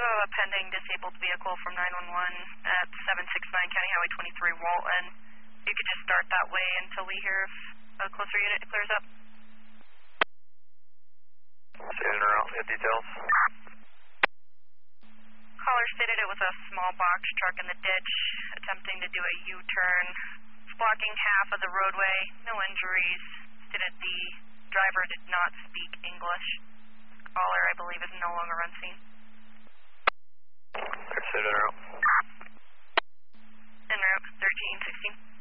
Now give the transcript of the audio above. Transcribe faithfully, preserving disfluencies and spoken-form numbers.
have a pending disabled vehicle from nine one one at seven six nine County Highway twenty-three, Walton. You could just start that way until we hear if a closer unit clears up. Stated around, get details. Caller stated it was a small box truck in the ditch attempting to do a U-turn. It's blocking half of the roadway, no injuries. Stated the driver did not speak English. Caller, I believe, is no longer on scene. Stated around. En route, thirteen sixteen.